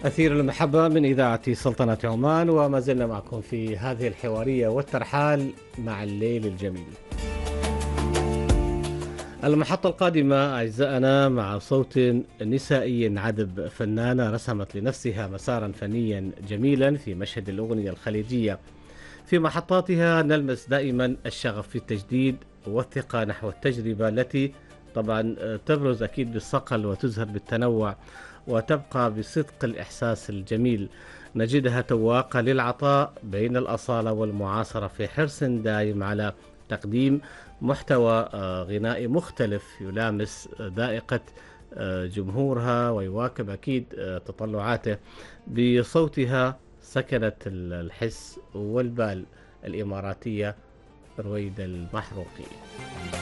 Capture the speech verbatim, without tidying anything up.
أثير المحبة من إذاعة سلطنة عمان، وما زلنا معكم في هذه الحوارية والترحال مع الليل الجميل. المحطة القادمة أعزائنا مع صوت نسائي عذب، فنانة رسمت لنفسها مسارا فنيا جميلا في مشهد الأغنية الخليجية. في محطاتها نلمس دائما الشغف في التجديد والثقة نحو التجربة التي طبعا تبرز أكيد بالصقل وتزهر بالتنوع وتبقى بصدق الإحساس الجميل. نجدها تواقة للعطاء بين الأصالة والمعاصرة في حرص دائم على تقديم محتوى غنائي مختلف يلامس ذائقة جمهورها ويواكب أكيد تطلعاته. بصوتها سكنت الحس والبال الإماراتية رويدة المحروقي.